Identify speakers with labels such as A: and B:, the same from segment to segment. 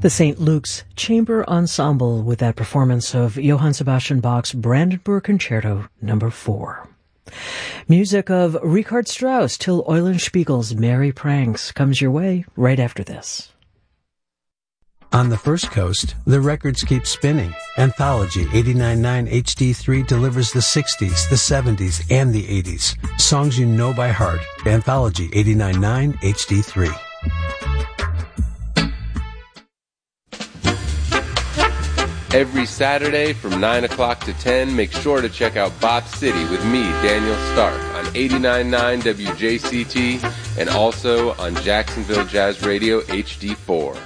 A: The St. Luke's Chamber Ensemble with that performance of Johann Sebastian Bach's Brandenburg Concerto No. 4. Music of Richard Strauss, Till Eulenspiegel's Merry Pranks comes your way right after this.
B: On the First Coast, the records keep spinning. Anthology 89.9 HD3 delivers the 60s, the 70s, and the 80s. Songs you know by heart. Anthology 89.9 HD3.
C: Every Saturday from 9 o'clock to 10, make sure to check out Bop City with me, Daniel Stark, on 89.9 WJCT and also on Jacksonville Jazz Radio HD4.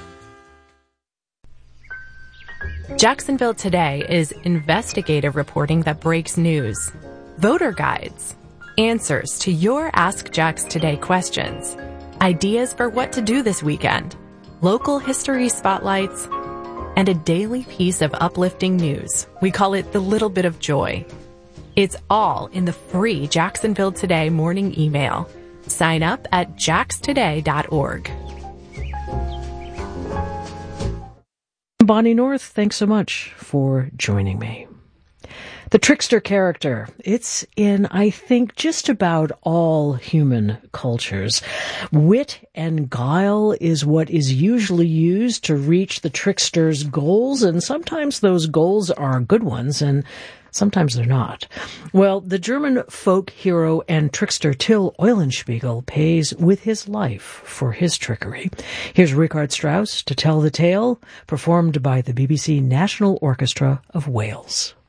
D: Jacksonville Today is investigative reporting that breaks news, voter guides, answers to your Ask Jax Today questions, ideas for what to do this weekend, local history spotlights, and a daily piece of uplifting news. We call it the little bit of joy. It's all in the free Jacksonville Today morning email. Sign up at jaxtoday.org.
A: Bonnie North, thanks so much for joining me. The trickster character, it's in, I think, just about all human cultures. Wit and guile is what is usually used to reach the trickster's goals, and sometimes those goals are good ones, and sometimes they're not. Well, the German folk hero and trickster Till Eulenspiegel pays with his life for his trickery. Here's Richard Strauss to tell the tale, performed by the BBC National Orchestra of Wales.